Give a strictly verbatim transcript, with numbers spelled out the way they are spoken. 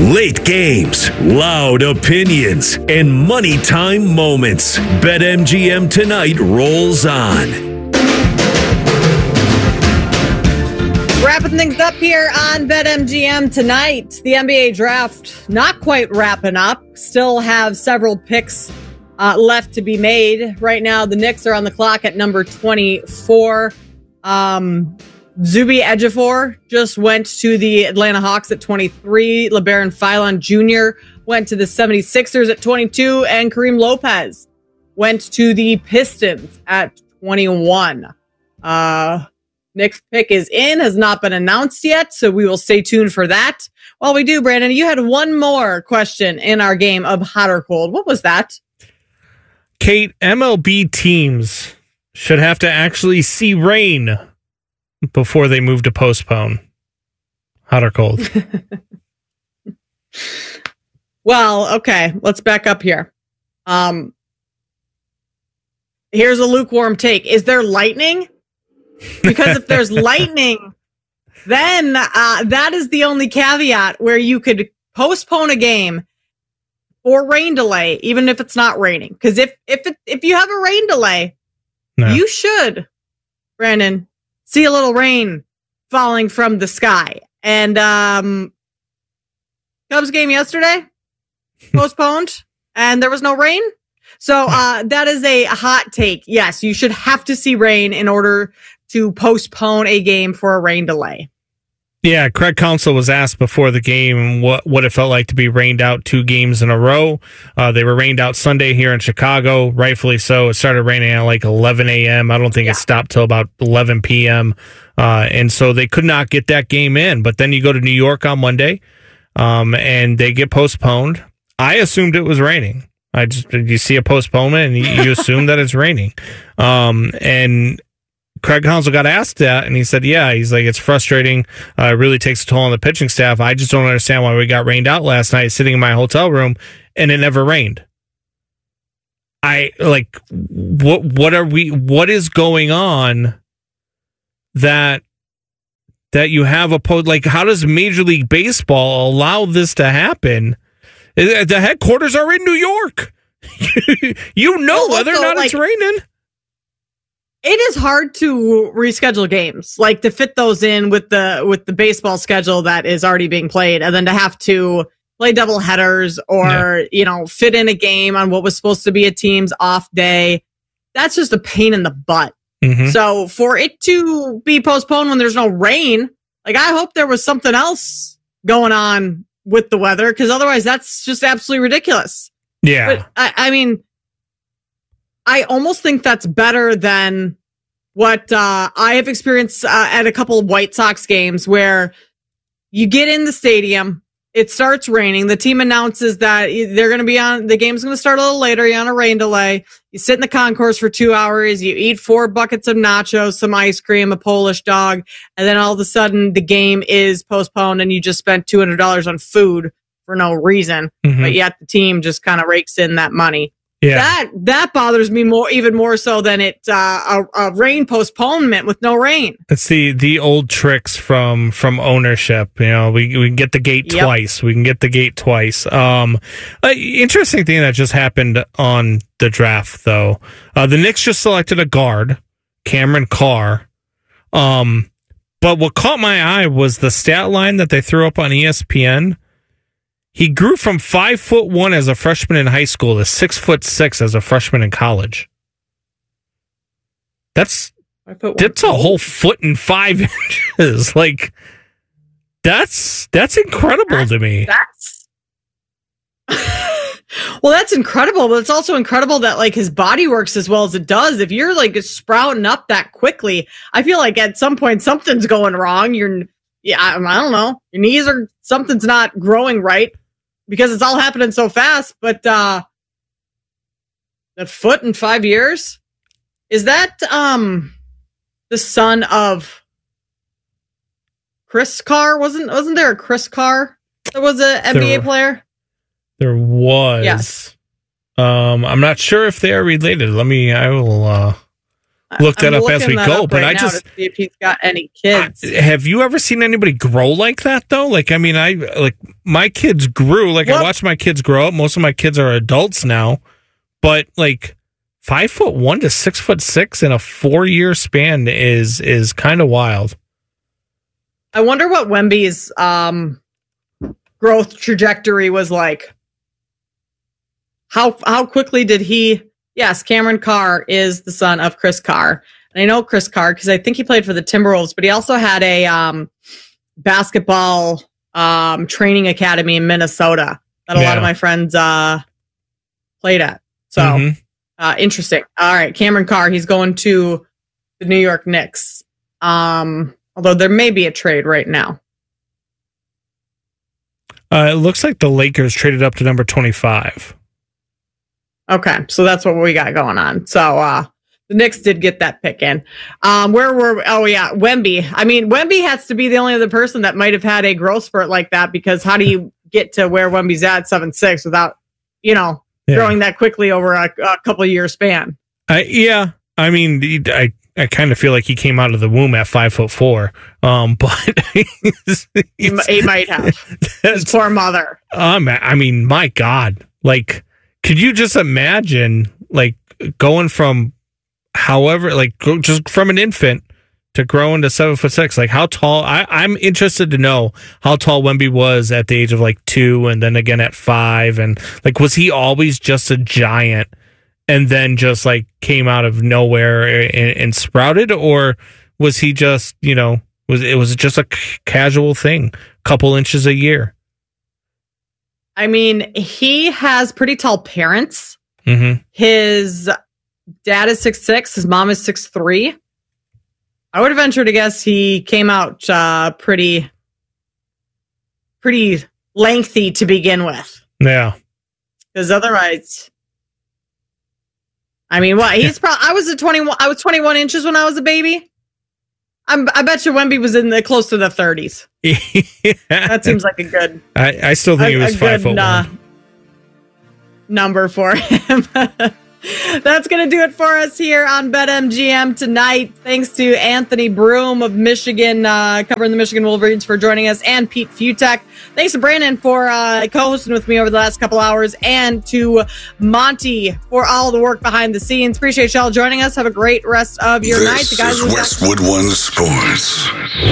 Late games, loud opinions, and money time moments. BetMGM Tonight rolls on. Wrapping things up here on BetMGM Tonight. The N B A draft not quite wrapping up. Still have several picks uh, left to be made. Right now, the Knicks are on the clock at number twenty-four. Um, Zuby Ejiofor just went to the Atlanta Hawks at twenty-three. LeBaron Philon Junior went to the seventy-sixers at twenty-two. And Kareem Lopez went to the Pistons at twenty-one. Uh, Knicks pick is in, has not been announced yet, so we will stay tuned for that. While we do, Brandon, you had one more question in our game of hot or cold. What was that? Kate, M L B teams should have to actually see rain before they move to postpone. Hot or cold? Well, okay, let's back up here. Um, here's a lukewarm take. Is there lightning? Because if there's lightning, then uh, that is the only caveat where you could postpone a game or rain delay, even if it's not raining. Because if if it, if you have a rain delay, no. you should, Brandon, see a little rain falling from the sky. And um, Cubs game yesterday postponed, and there was no rain. So uh, that is a hot take. Yes, you should have to see rain in order to postpone a game for a rain delay. Yeah, Craig Counsell was asked before the game what, what it felt like to be rained out two games in a row. Uh, they were rained out Sunday here in Chicago, rightfully so. It started raining at like eleven a.m. I don't think yeah. it stopped till about eleven p.m. Uh, and so they could not get that game in. But then you go to New York on Monday, um, and they get postponed. I assumed it was raining. I just you see a postponement and you, you assume that it's raining. Um, and Craig Counsell got asked that, and he said, yeah, he's like, it's frustrating. Uh, it really takes a toll on the pitching staff. I just don't understand why we got rained out last night sitting in my hotel room, and it never rained. I, like, what What are we, what is going on that, that you have a, po- like, how does Major League Baseball allow this to happen? The headquarters are in New York. You know well, whether or not like, it's raining. It is hard to reschedule games, like to fit those in with the with the baseball schedule that is already being played, and then to have to play double headers or yeah. you know fit in a game on what was supposed to be a team's off day. That's just a pain in the butt. Mm-hmm. So for it to be postponed when there's no rain, like I hope there was something else going on with the weather, because otherwise that's just absolutely ridiculous. Yeah, but I, I mean. I almost think that's better than what uh, I have experienced uh, at a couple of White Sox games where you get in the stadium, it starts raining, the team announces that they're going to be on, the game's going to start a little later, you're on a rain delay, you sit in the concourse for two hours, you eat four buckets of nachos, some ice cream, a Polish dog, and then all of a sudden the game is postponed and you just spent two hundred dollars on food for no reason, mm-hmm. but yet the team just kind of rakes in that money. Yeah. That that bothers me more, even more so than it uh, a, a rain postponement with no rain. It's the the old tricks from from ownership. You know, we we can get the gate yep. twice. We can get the gate twice. Um, uh, interesting thing that just happened on the draft, though. Uh, the Knicks just selected a guard, Cameron Carr. Um, but what caught my eye was the stat line that they threw up on E S P N. He grew from five foot one as a freshman in high school to six foot six as a freshman in college. That's that's a whole foot and five inches. Like that's that's incredible that's, to me. That's well, that's incredible, but it's also incredible that like his body works as well as it does. If you're like sprouting up that quickly, I feel like at some point something's going wrong. You're yeah, I, I don't know. Your knees are something's not growing right because it's all happening so fast. But uh, that foot in five years, is that um the son of Chris Carr? Wasn't wasn't there a Chris Carr that was an N B A there, player? There was. Yes. Um, I'm not sure if they are related. Let me. I will. Uh, look that I'm up as we go. But right I just to see if he's got any kids. I, have you ever seen anybody grow like that though? Like, I mean, I like my kids grew. Like, well, I watched my kids grow up. Most of my kids are adults now, but like five foot one to six foot six in a four year span is is kind of wild. I wonder what Wemby's um, growth trajectory was like. How how quickly did he? Yes, Cameron Carr is the son of Chris Carr. And I know Chris Carr because I think he played for the Timberwolves, but he also had a um, basketball um, training academy in Minnesota that a yeah. lot of my friends uh, played at. So mm-hmm. uh, interesting. All right, Cameron Carr, he's going to the New York Knicks. Um, although there may be a trade right now. Uh, it looks like the Lakers traded up to number twenty-five. Okay, so that's what we got going on. So uh, the Knicks did get that pick in. Um, where were? Oh yeah, Wemby. I mean, Wemby has to be the only other person that might have had a growth spurt like that. Because how do you get to where Wemby's at seven six without, you know, yeah. growing that quickly over a, a couple of year span? I yeah, I mean, I I kind of feel like he came out of the womb at five foot four. Um, but he's, he's, he might have his poor mother. Um, I mean, my God, like. Could you just imagine, like, going from however, like, go, just from an infant to growing to seven foot six? Like, how tall? I, I'm interested to know how tall Wemby was at the age of like two, and then again at five, and like, was he always just a giant, and then just like came out of nowhere and, and sprouted, or was he just, you know, was it was just a c- casual thing, couple inches a year? I mean, he has pretty tall parents. Mm-hmm. His dad is six six. His mom is six three. I would venture to guess he came out uh, pretty, pretty lengthy to begin with. Yeah. Because otherwise, I mean, what he's probably. I was a twenty-one. I was twenty-one inches when I was a baby. I'm, I bet you Wemby was in the close to the thirties. Yeah. That seems like a good. I, I still think a, he was five good, foot uh, one. Number for him. That's going to do it for us here on BetMGM tonight. Thanks to Anthony Broom of Michigan, uh, covering the Michigan Wolverines, for joining us, and Pete Futek. Thanks to Brandon for uh, co-hosting with me over the last couple hours, and to Monty for all the work behind the scenes. Appreciate y'all joining us. Have a great rest of your this night. The guys is Westwood One Sports.